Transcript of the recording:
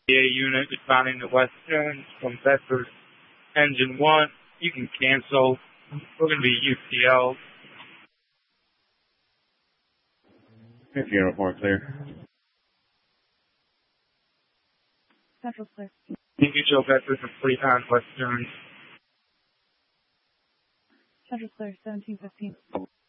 EA unit responding to West Stearns from Bedford Engine 1. You can cancel. We're going to be UCL. If unit 4 clear. Central's clear. Thank you, Joe Bedford, complete on West Stearns. Central's clear, 1715.